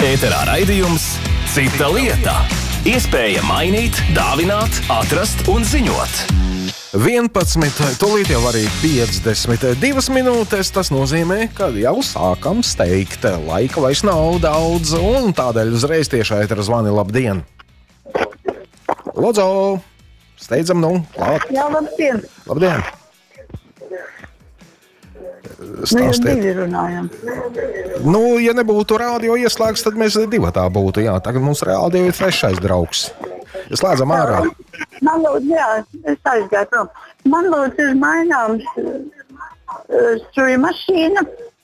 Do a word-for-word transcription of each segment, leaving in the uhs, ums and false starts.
Ēterā raidījums Cita lieta. Iespēja mainīt, dāvināt, atrast un ziņot. vienpadsmit, tūlīt jau arī piecdesmit divas minūtes. Tas nozīmē, ka jau sākam steigt. Laika vairs nav daudz, un tādēļ uzreiz tiešā ētera zvani. Labdien! Lodzo! Steidzam, nu, klāt! Jā, labdien! Labdien! Stāstiet. Mēs divi runājam. Nu, ja nebūtu rādio ieslēgts, tad mēs divatā būtu, jā. Tagad mums rādio ir trešais draugs. Slēdzam ārā. Man lūdzu, jā, es aizgāju prom. Man lūdzu ir maināms struja mašīna.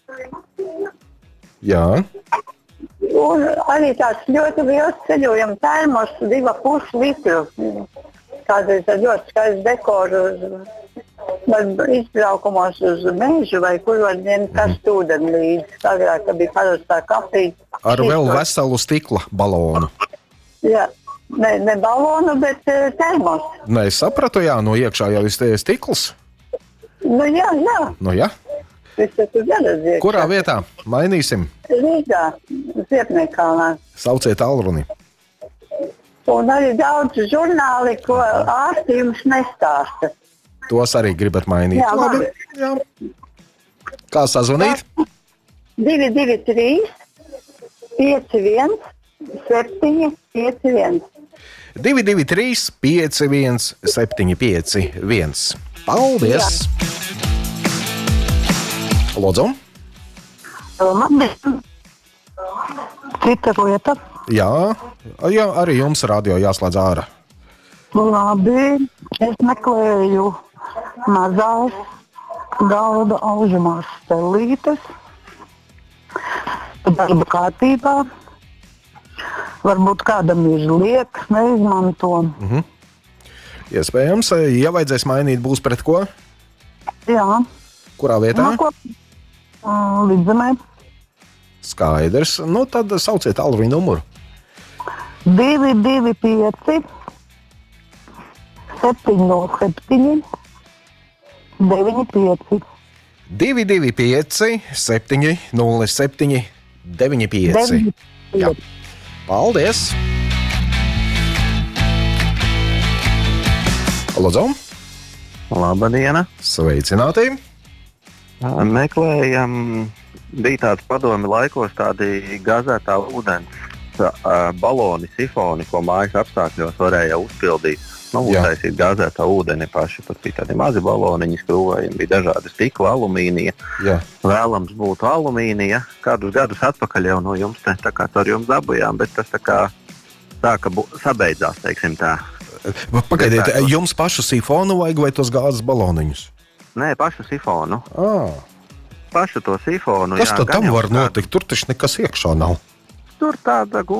Jā. Un arī tāds ļoti liels ceļojuma termos, divi pus litru. Kādreiz ar ļoti skaistu dekoru uz izbraukumos uz mežu vai kur var ņemt kastu ūdeni līdzi. Agrāk, ka bija parastā kafija. Ar vēl veselu stikla balonu. Jā. Ne, ne balonu, bet uh, termos. Nē, es sapratu, jā, no iekšā jau ir stikls. Nu jā, jā. Nu jā. Kurā vietā? Mainīsim. Rīgā, Ziepniekalnā. Sauciet Alruni. Un arī daudz žurnāli, ko ārsti jums nestāsta. Tos arī gribat mainīt. Jā, labi. Jā. Kā sazvanīt? divi divi trīs, pieci viens, septiņi pieci viens. divi divi trīs, pieci viens, septiņi pieci viens. Paldies! Lūdzu! Labdien! Cita lieta. Jā, jā, arī jums radio jāslēdz ārā. Labi, es meklēju mazās galda aužamās stelītes darba kārtībā. Varbūt kādam ir liekas, neizmanto. Mhm. Iespējams, ja vajadzēs mainīt, būs pret ko? Jā. Kurā vietā? No, ko? Vidzemē. Skaidrs. Nu, tad sauciet Alvī numuru. divi divi pieci, septiņi nulle septiņi, deviņi pieci. divi divi pieci, septiņi nulle septiņi, deviņi pieci. Jā. Paldies! Lūdzu! Labdien! Sveicināti! Meklējam, bija tāds padomi laikos, tādi gazētā ūdens baloni, sifoni, ko mājas apstākļos varēja uzpildīt. Nu, uztaisīt gazētā ūdeni paši, pat bija tādi mazi baloniņi skrūvējumi, bija dažādi stikla, alumīnija. Jā. Vēlams būtu alumīnija. Kādus gadus atpakaļ jau no jums te, tā kā ar jums dabujām, bet tas tā kā sāka bu- sabeidzās, teiksim tā. Pagaidiet, jums pašu sifonu vajag vai tos gāzes baloniņus? Nē, pašu sifonu. À. Pašu to sifonu. Kas jā, tad tam gan jau var tā- notikt? Tur taču nekas iekšā nav. Tur tāda